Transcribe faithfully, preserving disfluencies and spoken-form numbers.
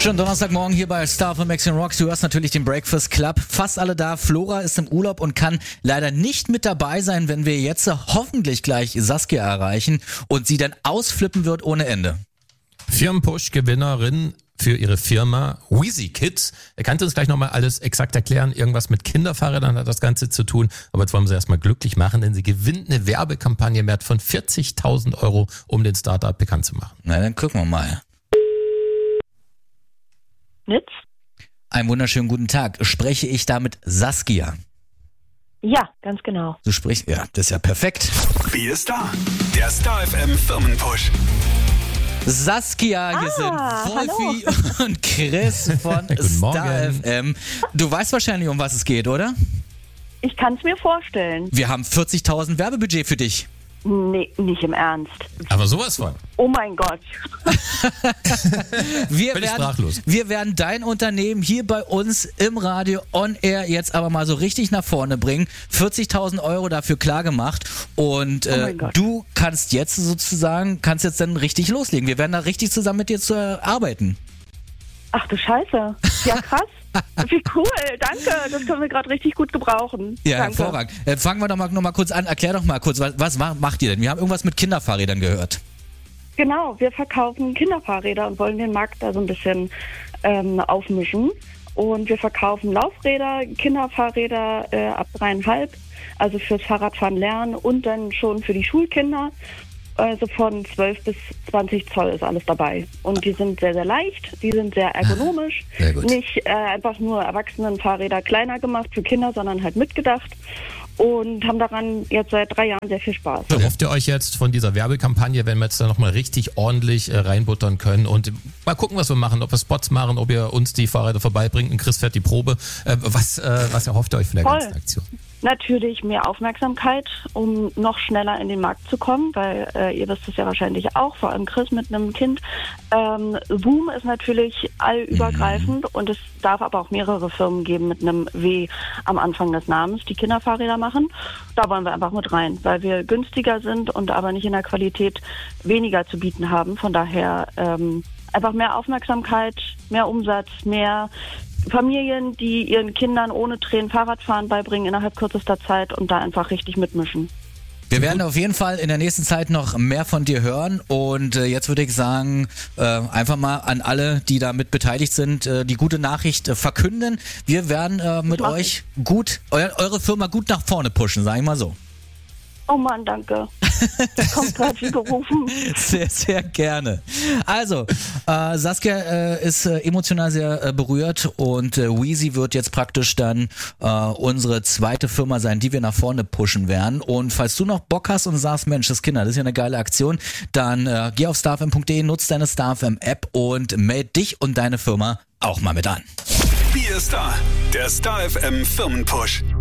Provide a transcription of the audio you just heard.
Schon Donnerstagmorgen hier bei Star von Max and Rocks. Du hörst natürlich den Breakfast Club. Fast alle da. Flora ist im Urlaub und kann leider nicht mit dabei sein, wenn wir jetzt hoffentlich gleich Saskia erreichen und sie dann ausflippen wird ohne Ende. Firmenpush-Gewinnerin für ihre Firma Wheezy Kids. Er kann uns gleich nochmal alles exakt erklären. Irgendwas mit Kinderfahrrädern hat das Ganze zu tun. Aber jetzt wollen wir sie erstmal glücklich machen, denn sie gewinnt eine Werbekampagne wert von vierzigtausend Euro, um den Startup bekannt zu machen. Na, dann gucken wir mal. Nitz? Einen wunderschönen guten Tag. Spreche ich da mit Saskia? Ja, ganz genau. Du sprichst, ja, das ist ja perfekt. Wie ist da? Der Star F M Firmenpush. Saskia, hier Ah, sind Wolfi und Chris von Guten Star Morgen. F M. Du weißt wahrscheinlich, um was es geht, oder? Ich kann es mir vorstellen. Wir haben vierzigtausend Werbebudget für dich. Nee, nicht im Ernst. Aber sowas von. Oh mein Gott. Wir Völlig werden, sprachlos. wir werden dein Unternehmen hier bei uns im Radio on air jetzt aber mal so richtig nach vorne bringen. vierzigtausend Euro dafür klar gemacht und Oh äh, mein Gott. du kannst jetzt sozusagen, kannst jetzt dann richtig loslegen. Wir werden da richtig zusammen mit dir zu äh, arbeiten. Ach du Scheiße. Ja, krass. Wie cool. Danke. Das können wir gerade richtig gut gebrauchen. Ja, Danke. hervorragend. Äh, fangen wir doch mal, noch mal kurz an. Erklär doch mal kurz, was, was ma- macht ihr denn? Wir haben irgendwas mit Kinderfahrrädern gehört. Genau, wir verkaufen Kinderfahrräder und wollen den Markt da so ein bisschen ähm, aufmischen. Und wir verkaufen Laufräder, Kinderfahrräder äh, ab dreieinhalb, also fürs Fahrradfahren lernen und dann schon für die Schulkinder. Also von zwölf bis zwanzig Zoll ist alles dabei. Und die sind sehr, sehr leicht, die sind sehr ergonomisch. Sehr gut. Nicht äh, einfach nur Erwachsenenfahrräder kleiner gemacht für Kinder, sondern halt mitgedacht. Und haben daran jetzt seit drei Jahren sehr viel Spaß. Erhofft ihr euch jetzt von dieser Werbekampagne, wenn wir jetzt da nochmal richtig ordentlich äh, reinbuttern können und mal gucken, was wir machen, ob wir Spots machen, ob ihr uns die Fahrräder vorbeibringt und Chris fährt die Probe. Äh, was, äh, was erhofft ihr euch von der Voll. ganzen Aktion? Natürlich mehr Aufmerksamkeit, um noch schneller in den Markt zu kommen, weil äh, ihr wisst es ja wahrscheinlich auch, vor allem Chris mit einem Kind. Ähm, Zoom ist natürlich allübergreifend und es darf aber auch mehrere Firmen geben mit einem W am Anfang des Namens, die Kinderfahrräder machen. Da wollen wir einfach mit rein, weil wir günstiger sind und aber nicht in der Qualität weniger zu bieten haben. Von daher ähm, einfach mehr Aufmerksamkeit, mehr Umsatz, mehr Familien, die ihren Kindern ohne Tränen Fahrradfahren beibringen innerhalb kürzester Zeit und da einfach richtig mitmischen. Wir werden auf jeden Fall in der nächsten Zeit noch mehr von dir hören und äh, jetzt würde ich sagen, äh, einfach mal an alle, die da mit beteiligt sind, äh, die gute Nachricht äh, verkünden. Wir werden äh, mit mach euch gut, eu eure Firma gut nach vorne pushen, sag ich mal so. Oh Mann, danke. Das kommt gerade wie gerufen. Sehr, sehr gerne. Also, äh, Saskia äh, ist äh, emotional sehr äh, berührt und äh, Wheezy wird jetzt praktisch dann äh, unsere zweite Firma sein, die wir nach vorne pushen werden. Und falls du noch Bock hast und sagst, Mensch, das Kinder, das ist ja eine geile Aktion, dann äh, geh auf starfm punkt de, nutz deine StarFM App und meld dich und deine Firma auch mal mit an. Wie ist da? Der Star F M Firmenpush.